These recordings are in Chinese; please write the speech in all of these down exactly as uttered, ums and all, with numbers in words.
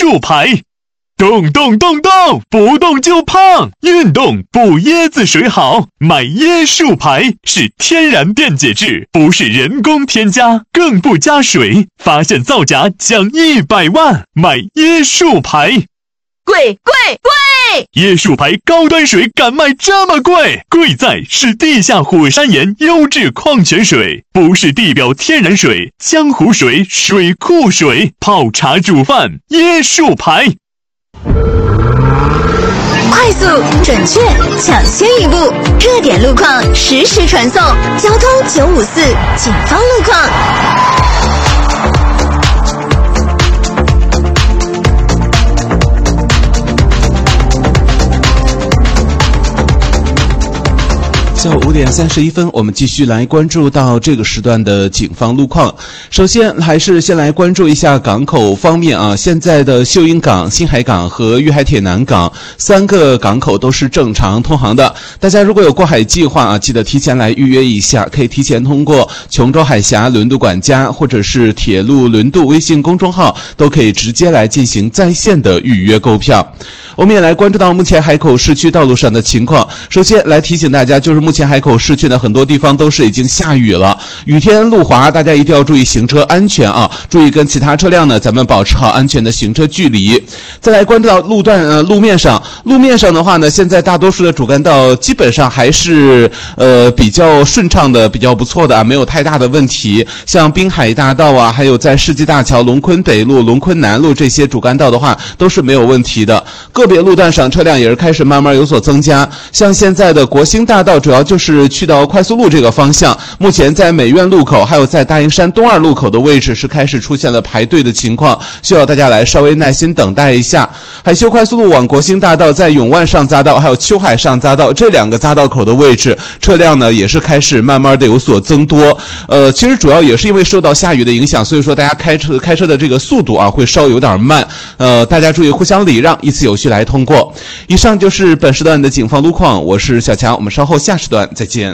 树牌。动动动动，不动就胖，运动补椰子水好，买椰树牌是天然电解质，不是人工添加，更不加水，发现造假奖一百万，买椰树牌。 贵贵贵！ 椰树牌高端水敢卖这么贵？贵在是地下火山岩优质矿泉水，不是地表天然水、江湖水、水库水，泡茶煮饭，椰树牌。 快速、准确、抢先一步，热点路况实时传送。交通九五四，警方路况。 下午五点三十一分，我们继续来关注到这个时段的警方路况。首先还是先来关注一下港口方面啊，现在的秀英港、新海港和粤海铁南港三个港口都是正常通航的。大家如果有过海计划啊，记得提前来预约一下，可以提前通过琼州海峡轮渡管家或者是铁路轮渡微信公众号，都可以直接来进行在线的预约购票。我们也来关注到目前海口市区道路上的情况。首先来提醒大家，就是目前海口市区的很多地方都是已经下雨了，雨天路滑，大家一定要注意行车安全啊，注意跟其他车辆呢咱们保持好安全的行车距离。再来关注到路段呃路面上，路面上的话呢，现在大多数的主干道基本上还是呃比较顺畅的，比较不错的啊，没有太大的问题。像滨海大道啊，还有在世纪大桥、龙昆北路、龙昆南路这些主干道的话都是没有问题的。个别路段上车辆也是开始慢慢有所增加，像现在的国兴大道主要就是去到快速路这个方向，目前在美院路口还有在大营山东二路口的位置是开始出现了排队的情况，需要大家来稍微耐心等待一下。海修快速路往国兴大道在永万上匝道还有秋海上匝道这两个匝道口的位置，车辆呢也是开始慢慢的有所增多。呃，其实主要也是因为受到下雨的影响，所以说大家开车开车的这个速度啊会稍有点慢，呃，大家注意互相礼让，依次有序来通过。以上就是本时段的警方路况，我是小强，我们稍后下时段再见。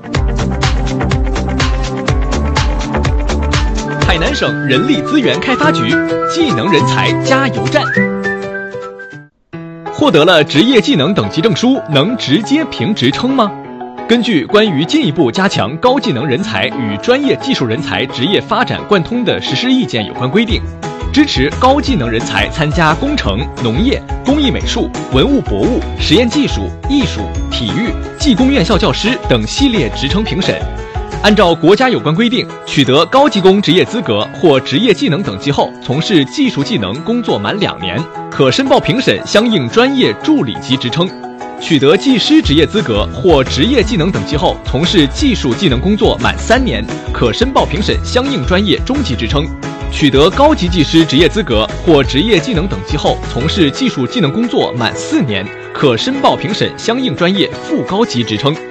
海南省人力资源开发局技能人才加油站。获得了职业技能等级证书，能直接评职称吗？根据关于进一步加强高技能人才与专业技术人才职业发展贯通的实施意见有关规定，支持高技能人才参加工程、农业、工艺美术、文物博物、实验技术、艺术、体育、技工院校教师等系列职称评审。按照国家有关规定，取得高技工职业资格或职业技能等级后，从事技术技能工作满两年，可申报评审相应专业助理级职称；取得技师职业资格或职业技能等级后，从事技术技能工作满三年，可申报评审相应专业中级职称；取得高级技师职业资格或职业技能等级后，从事技术技能工作满四年，可申报评审相应专业副高级职称。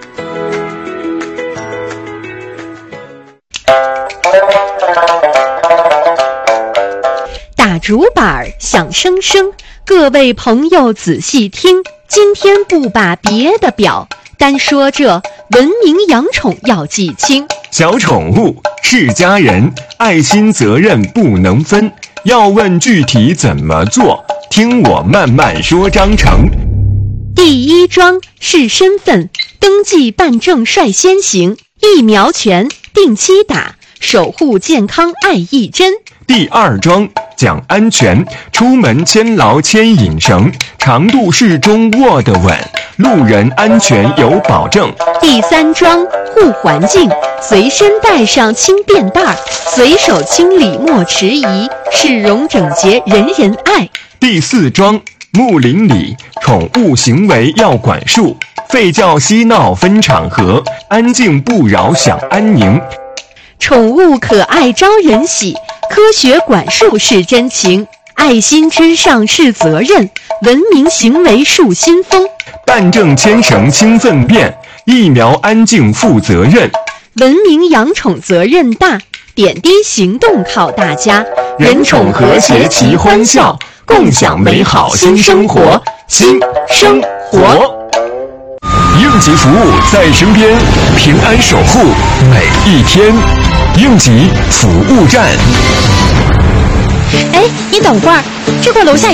打竹板响声声，各位朋友仔细听，今天不把别的表，单说这文明养宠要记清。 小宠物是家人，爱心责任不能分，要问具体怎么做，听我慢慢说章程。 第一桩是身份登记办证率先行，疫苗权定期打，守护健康爱一针。 第二桩讲安全，出门牵牢牵引绳，长度适中握得稳，路人安全有保证。 第三桩护环境，随身带上轻便袋，随手清理莫迟疑，市容整洁人人爱。 第四桩睦邻里，宠物行为要管束，吠叫嬉闹分场合，安静不扰享安宁。 宠物可爱招人喜，科学管束是真情，爱心之上是责任，文明行为树新风。 办证牵绳兴奋变，疫苗安静负责任。 文明养宠责任大，点滴行动靠大家， 人宠和谐齐欢笑，共享美好新生活，新生活。应急服务在身边，平安守护每一天。应急服务站。 哎，你等会儿，这块楼下